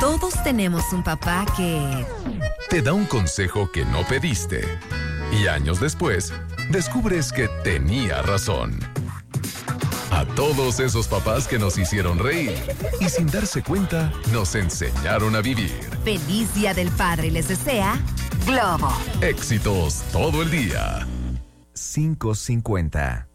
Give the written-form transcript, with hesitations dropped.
Todos tenemos un papá que te da un consejo que no pediste. Y años después, descubres que tenía razón. A todos esos papás que nos hicieron reír y sin darse cuenta, nos enseñaron a vivir. Feliz Día del Padre les desea Globo. Éxitos todo el día. 550.